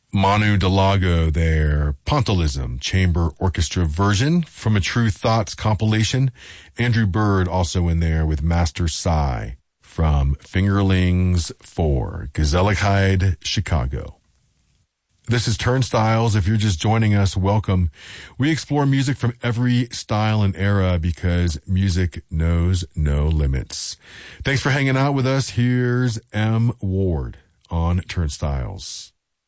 Manu Delago there, Pointillism, chamber orchestra version from a True Thoughts compilation. Andrew Bird also in there with Master Psy from Fingerlings 4, Gezelligheid, Chicago. This is Turnstiles. If you're just joining us, welcome. We explore music from every style and era because music knows no limits. Thanks for hanging out with us. Here's M. Ward on Turnstiles.